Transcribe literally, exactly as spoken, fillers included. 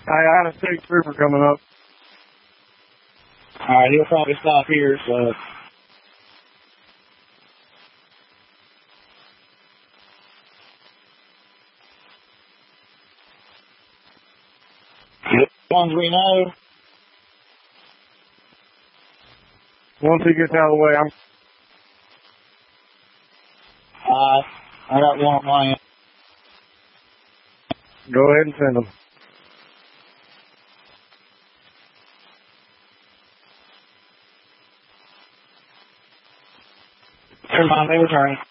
I had a state trooper coming up. All right, he'll probably stop here, so. The ones we know. Once he gets out of the way, I'm. Uh, I got one on my end. Go ahead and send them. Never mind, they were turning.